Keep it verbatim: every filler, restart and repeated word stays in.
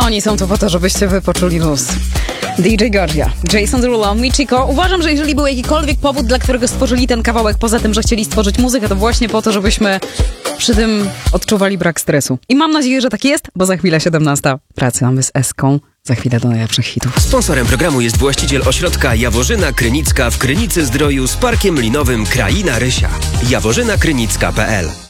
Oni są tu po to, żebyście wy poczuli luz. D J Godzia, Jason Derulo, Michiko. Uważam, że jeżeli był jakikolwiek powód, dla którego stworzyli ten kawałek, poza tym, że chcieli stworzyć muzykę, to właśnie po to, żebyśmy przy tym odczuwali brak stresu. I mam nadzieję, że tak jest, bo za chwilę siedemnasta. Wracamy z Eską. Za chwilę do najlepszych hitów. Sponsorem programu jest właściciel ośrodka Jaworzyna Krynicka w Krynicy Zdroju z parkiem linowym Kraina Rysia. jaworzyna krynicka kropka p l